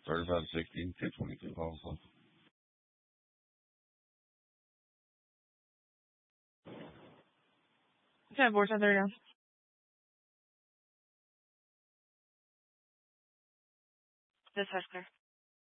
3560, 222 also. Okay, board 1039. This Husker.